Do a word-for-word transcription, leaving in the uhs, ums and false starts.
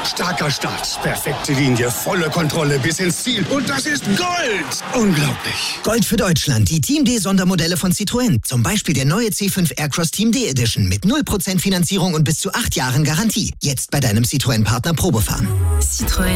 Starker Start, perfekte Linie, volle Kontrolle bis ins Ziel. Und das ist Gold! Unglaublich. Gold für Deutschland. Die Team D Sondermodelle von Citroën. Zum Beispiel der neue C fünf Aircross Team D Edition mit null Prozent Finanzierung und bis zu acht Jahren Garantie. Jetzt bei deinem Citroën-Partner Probefahren. Citroën.